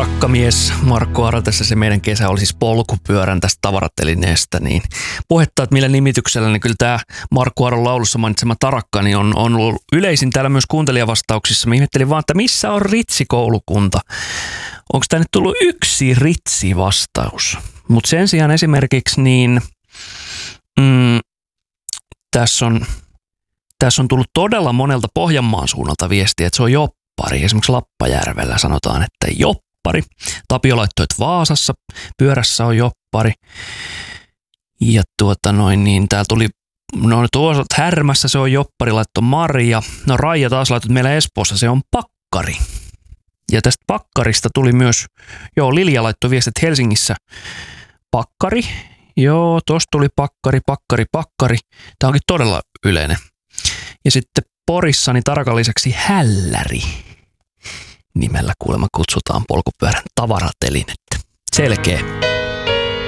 Rakkamies Markku Aro, tässä se meidän kesä oli siis polkupyörän tästä tavaratelineestä, niin puhetta, että millä nimityksellä, niin kyllä tämä Markku Aron laulussa mainitsema Tarakka niin on ollut yleisin täällä myös kuuntelijavastauksissa. Mä ihmettelin vaan, että missä on Ritsi-koulukunta? Onko tänne tullut yksi Ritsi-vastaus? Mutta sen sijaan esimerkiksi niin tässä on tullut todella monelta Pohjanmaan suunnalta viestiä, että se on joppari. Esimerkiksi Lappajärvellä sanotaan, että joppari. Tapio laittoi, että Vaasassa pyörässä on joppari. Ja niin täällä tuli, tuossa Härmässä se on joppari, laittoi Maria. No Raija taas laittoi, että meillä Espoossa se on pakkari. Ja tästä pakkarista tuli myös, Lilja laittoi viestit Helsingissä pakkari. Joo, tosta tuli pakkari. Tämä onkin todella yleinen. Ja sitten Porissa niin Tarakan lisäksi hälläri nimellä kuulemma kutsutaan polkupyörän tavaratelinettä. Selkeä.